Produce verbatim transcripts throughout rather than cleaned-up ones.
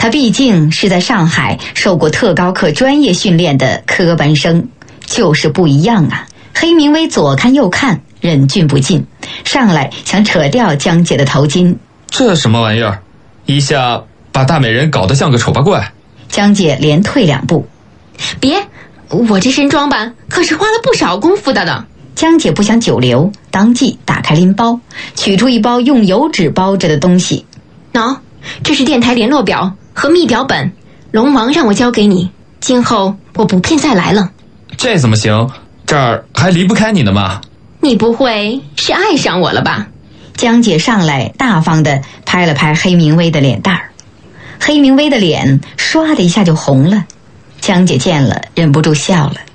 他毕竟是在上海受过特高课专业训练的科班生，就是不一样啊。黑明威左看右看，忍俊不禁，上来想扯掉江姐的头巾。 这什么玩意儿？一下把大美人搞得像个丑八怪。 江姐连退两步。 别，我这身装扮可是花了不少功夫的呢。 江姐不想久留，当即打开拎包，取出一包用油纸包着的东西。 喏，这是电台联络表和密表本，龙王让我交给你，今后我不便再来了。 这怎么行？这儿还离不开你呢嘛。 你不会是爱上我了吧？ 江姐上来大方地拍了拍黑明威的脸蛋儿，黑明威的脸唰的一下就红了。江姐见了忍不住笑了。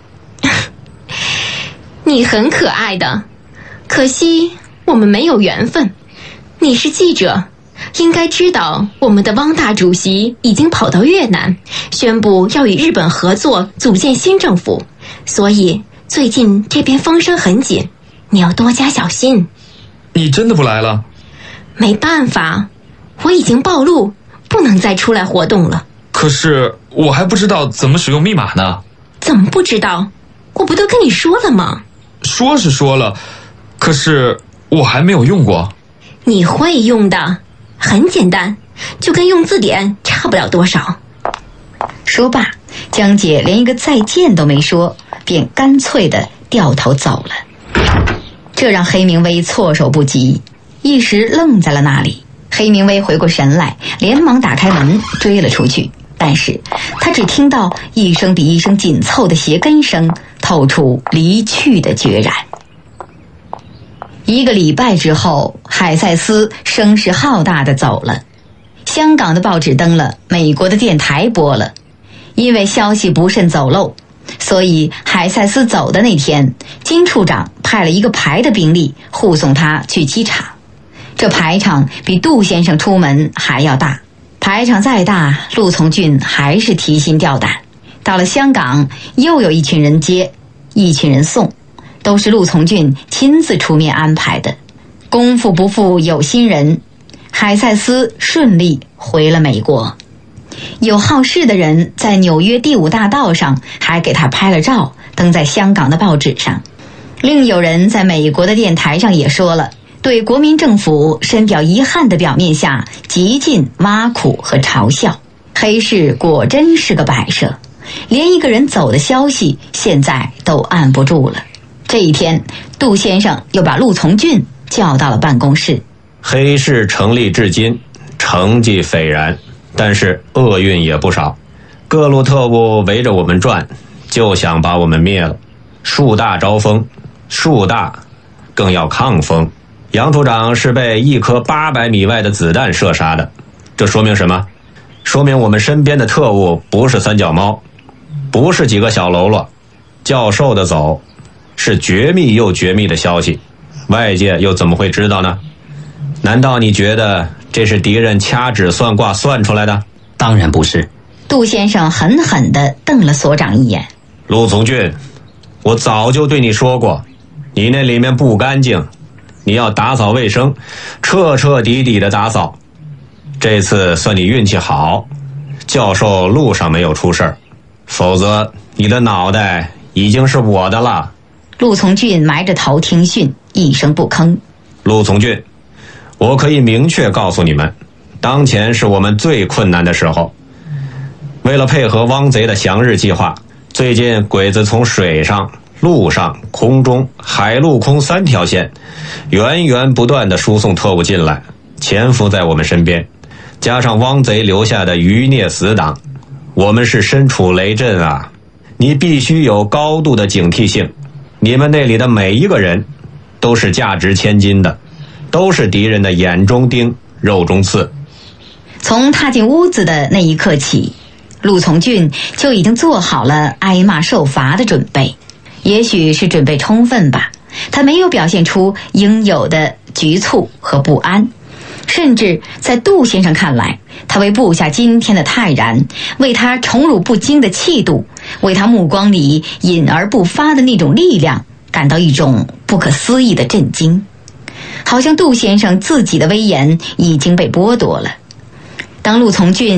你很可爱的，可惜我们没有缘分。你是记者，应该知道我们的汪大主席已经跑到越南，宣布要与日本合作组建新政府，所以最近这边风声很紧，你要多加小心。 你真的不来了？ 没办法，我已经暴露，不能再出来活动了。 可是我还不知道怎么使用密码呢。 怎么不知道？我不都跟你说了吗？ 说是说了，可是我还没有用过。 你会用的，很简单，就跟用字典差不了多少。 说罢，江姐连一个再见都没说，便干脆地掉头走了。这让黑明威措手不及，一时愣在了那里。黑明威回过神来，连忙打开门追了出去，但是他只听到一声比一声紧凑的鞋跟声，透出离去的决然。一个礼拜之后，海塞斯声势浩大地走了，香港的报纸登了，美国的电台播了。因为消息不慎走漏，所以海塞斯走的那天，金处长派了一个排的兵力护送他去机场。这排场比杜先生出门还要大，排场再大，陆从俊还是提心吊胆。到了香港，又有一群人接，一群人送，都是陆从俊亲自出面安排的。功夫不负有心人，海塞斯顺利回了美国。有好事的人在纽约第五大道上还给他拍了照，登在香港的报纸上。另有人在美国的电台上也说了，对国民政府深表遗憾的表面下极尽挖苦和嘲笑。黑市果真是个摆设，连一个人走的消息现在都按不住了。这一天，杜先生又把陆从俊叫到了办公室。 黑市成立至今，成绩斐然，但是厄运也不少。各路特务围着我们转，就想把我们灭了。树大招风，树大更要抗风。杨处长是被一颗八百米外的子弹射杀的，这说明什么？说明我们身边的特务不是三脚猫，不是几个小喽啰。教授的走是绝密又绝密的消息，外界又怎么会知道呢？难道你觉得这是敌人掐指算卦算出来的？ 当然不是。 杜先生狠狠地瞪了所长一眼。 陆从俊，我早就对你说过，你那里面不干净，你要打扫卫生，彻彻底底的打扫。这次算你运气好，教授路上没有出事儿，否则你的脑袋已经是我的了。 陆从俊埋着头听训，一声不吭。 陆从俊，我可以明确告诉你们，当前是我们最困难的时候。为了配合汪贼的降日计划，最近鬼子从水上、陆上、空中、海陆空三条线源源不断地输送特务进来，潜伏在我们身边，加上汪贼留下的余孽死党，我们是身处雷阵啊！你必须有高度的警惕性，你们那里的每一个人都是价值千金的，都是敌人的眼中钉、肉中刺。 从踏进屋子的那一刻起，陆从俊就已经做好了挨骂受罚的准备。也许是准备充分吧，他没有表现出应有的局促和不安，甚至在杜先生看来，他为部下今天的泰然，为他宠辱不惊的气度，为他目光里隐而不发的那种力量，感到一种不可思议的震惊，好像杜先生自己的威严已经被剥夺了。当陆从俊